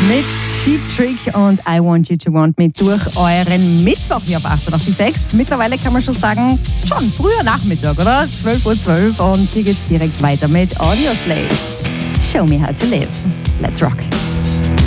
mit Cheap Trick und I Want You to Want Me durch euren Mittwoch hier auf 88.6. Mittlerweile kann man schon sagen, schon früher Nachmittag, oder? 12:12 Uhr und hier geht's direkt weiter mit Audioslave. Show me how to live. Let's rock.